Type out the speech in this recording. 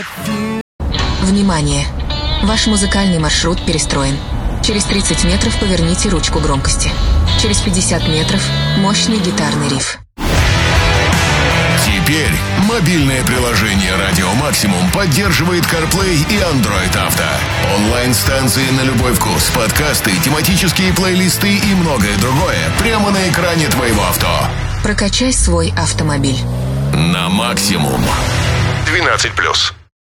Внимание! Ваш музыкальный маршрут перестроен. Через 30 метров поверните ручку громкости. Через 50 метров мощный гитарный риф. Теперь мобильное приложение «Радио Максимум» поддерживает CarPlay и Android Auto. Онлайн-станции на любой вкус, подкасты, тематические плейлисты и многое другое прямо на экране твоего авто. Прокачай свой автомобиль. На максимум. 12+.